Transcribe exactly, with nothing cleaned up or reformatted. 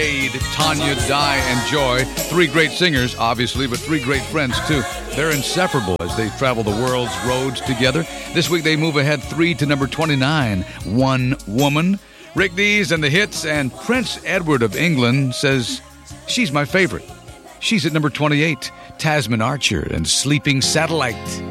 Tanya, Di, and Joy. Three great singers, obviously, but three great friends, too. They're inseparable as they travel the world's roads together. This week, they move ahead three to number twenty-nine, One Woman. Rick Dees and the Hits, and Prince Edward of England says, she's my favorite. She's at number twenty-eight, Tasman Archer and Sleeping Satellite.